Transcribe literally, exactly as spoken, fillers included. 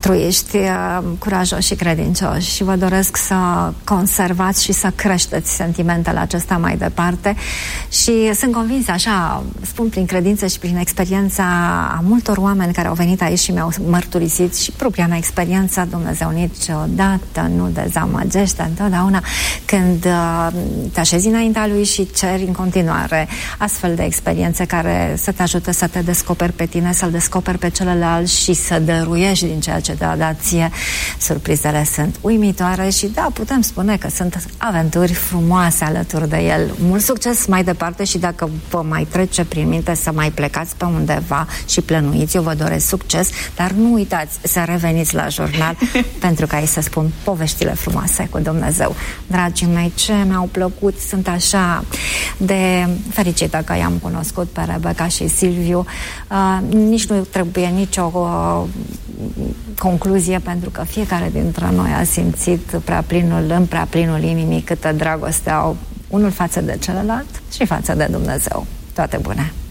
altruiști, curajoși și credincioși și vă doresc să conservați și să creșteți sentimentele acesta mai departe și sunt convinsă, așa, spun prin credință și prin experiența a multor oameni care au venit aici și mi-au mărturisit și propria mea experiență, Dumnezeu niciodată nu dezamăgește, întotdeauna când te așezi înaintea Lui și ceri în continuare astfel de experiențe care să te ajute să te descoperi pe tine, să-l descoperi pe celălalt și să dăruiești din ceea ce te-a dat ție. Surprizele sunt uimitoare și da, putem spune că sunt aventuri frumoase alături de el. Mult succes mai departe și dacă vă mai trece prin minte să mai plecați pe undeva și plănuiți, eu vă doresc succes, dar nu uitați să reveniți la jurnal pentru ca ei să spun poveștile frumoase cu Dumnezeu. Dragii mei, ce mi-au plăcut, sunt așa de fericită că i-am cunoscut pe Rebecca și Silviu. Uh, nici nu trebuie nicio uh, concluzie, pentru că fiecare dintre noi a simțit prea plinul, în prea plinul inimii câtă dragoste au unul față de celălalt și față de Dumnezeu. Toate bune!